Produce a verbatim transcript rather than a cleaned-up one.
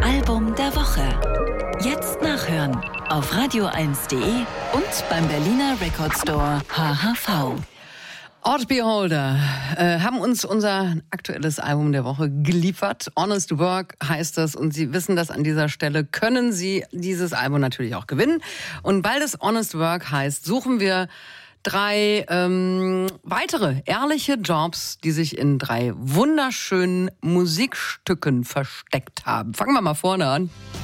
Album der Woche. Jetzt nachhören auf radio eins punkt de und beim Berliner Record Store H H V. Odd Beholder äh, haben uns unser aktuelles Album der Woche geliefert. Honest Work heißt das und Sie wissen das an dieser Stelle, können Sie dieses Album natürlich auch gewinnen. Und weil es Honest Work heißt, suchen wir drei ähm, weitere ehrliche Jobs, die sich in drei wunderschönen Musikstücken versteckt haben. Fangen wir mal vorne an.